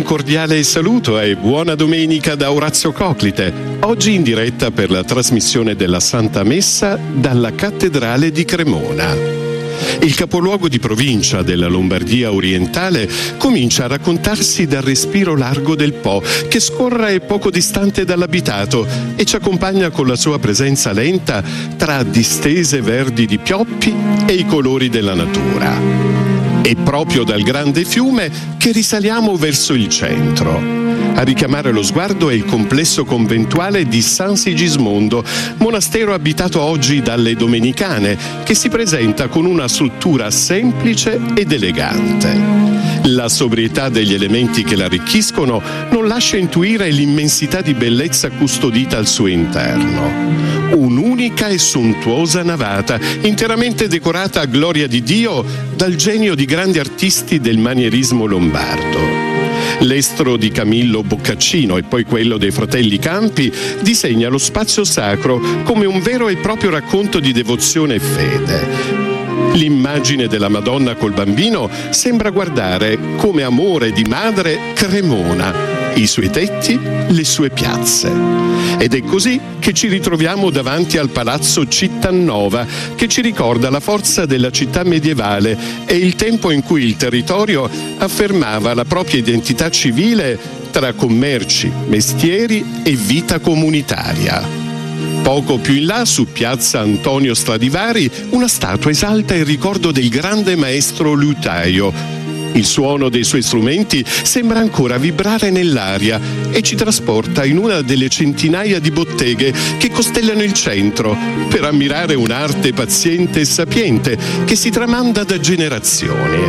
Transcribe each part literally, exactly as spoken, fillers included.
cordiale saluto e buona domenica da Orazio Coclite, oggi in diretta per la trasmissione della Santa Messa dalla Cattedrale di Cremona. Il capoluogo di provincia della Lombardia orientale comincia a raccontarsi dal respiro largo del Po, che scorre poco distante dall'abitato e ci accompagna con la sua presenza lenta tra distese verdi di pioppi e i colori della natura. È proprio dal grande fiume che risaliamo verso il centro. A richiamare lo sguardo è il complesso conventuale di San Sigismondo, monastero abitato oggi dalle Domenicane, che si presenta con una struttura semplice ed elegante. La sobrietà degli elementi che l'arricchiscono non lascia intuire l'immensità di bellezza custodita al suo interno. Un'unica e sontuosa navata, interamente decorata a gloria di Dio dal genio di grandi artisti del manierismo lombardo. L'estro di Camillo Boccaccino e poi quello dei fratelli Campi disegna lo spazio sacro come un vero e proprio racconto di devozione e fede. L'immagine della Madonna col bambino sembra guardare come amore di madre Cremona, i suoi tetti, le sue piazze. Ed è così che ci ritroviamo davanti al Palazzo Cittannova, che ci ricorda la forza della città medievale e il tempo in cui il territorio affermava la propria identità civile tra commerci, mestieri e vita comunitaria. Poco più in là, su piazza Antonio Stradivari, una statua esalta il ricordo del grande maestro liutaio. Il suono dei suoi strumenti sembra ancora vibrare nell'aria e ci trasporta in una delle centinaia di botteghe che costellano il centro per ammirare un'arte paziente e sapiente che si tramanda da generazioni.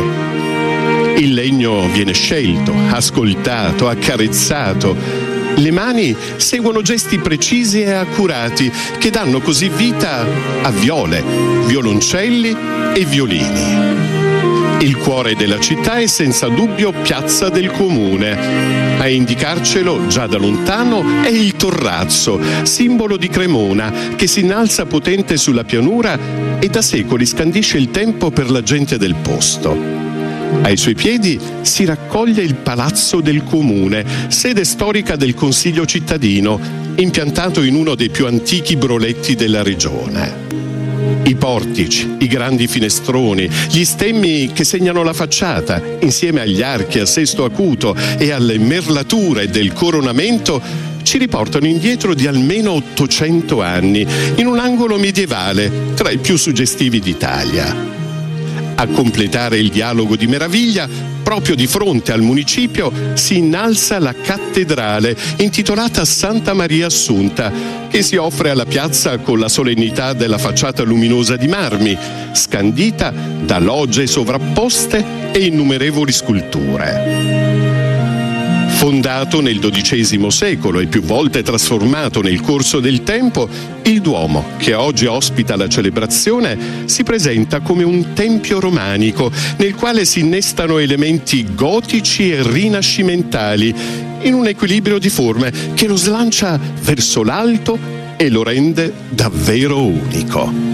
Il legno viene scelto, ascoltato, accarezzato. Le mani seguono gesti precisi e accurati che danno così vita a viole, violoncelli e violini. Il cuore della città è senza dubbio Piazza del Comune. A indicarcelo già da lontano è il Torrazzo, simbolo di Cremona, che si innalza potente sulla pianura e da secoli scandisce il tempo per la gente del posto. Ai suoi piedi si raccoglie il Palazzo del Comune, sede storica del Consiglio cittadino, impiantato in uno dei più antichi broletti della regione. I portici, i grandi finestroni, gli stemmi che segnano la facciata, insieme agli archi a sesto acuto e alle merlature del coronamento, ci riportano indietro di almeno ottocento anni, in un angolo medievale tra i più suggestivi d'Italia. A completare il dialogo di meraviglia, proprio di fronte al municipio si innalza la cattedrale intitolata Santa Maria Assunta, che si offre alla piazza con la solennità della facciata luminosa di marmi, scandita da logge sovrapposte e innumerevoli sculture. Fondato nel dodicesimo secolo e più volte trasformato nel corso del tempo, il Duomo, che oggi ospita la celebrazione, si presenta come un tempio romanico nel quale si innestano elementi gotici e rinascimentali in un equilibrio di forme che lo slancia verso l'alto e lo rende davvero unico.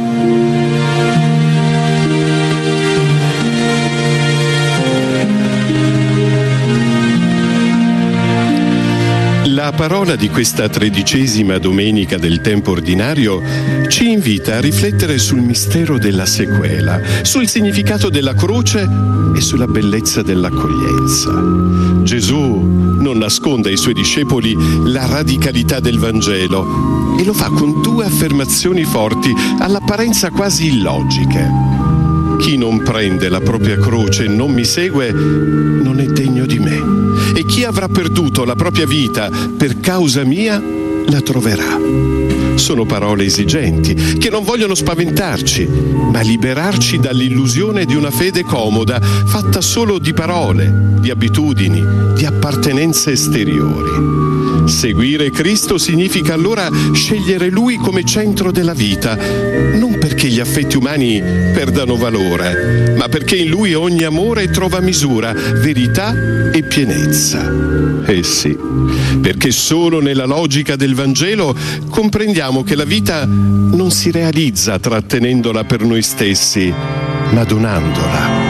La parola di questa tredicesima domenica del tempo ordinario ci invita a riflettere sul mistero della sequela, sul significato della croce e sulla bellezza dell'accoglienza. Gesù non nasconde ai suoi discepoli la radicalità del Vangelo e lo fa con due affermazioni forti, all'apparenza quasi illogiche. Chi non prende la propria croce e non mi segue non è degno di me. E chi avrà perduto la propria vita per causa mia la troverà. Sono parole esigenti che non vogliono spaventarci, ma liberarci dall'illusione di una fede comoda, fatta solo di parole, di abitudini, di appartenenze esteriori. Seguire Cristo significa allora scegliere Lui come centro della vita, non perché gli affetti umani perdano valore, ma perché in Lui ogni amore trova misura, verità e pienezza. Eh sì, perché solo nella logica del Vangelo comprendiamo che la vita non si realizza trattenendola per noi stessi, ma donandola.